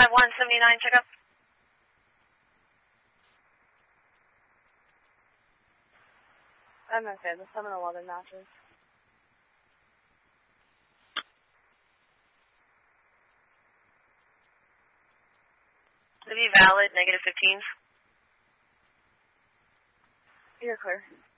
5179, check up. I'm okay. The 7-Eleven matches. It'll be valid, -15. You're clear.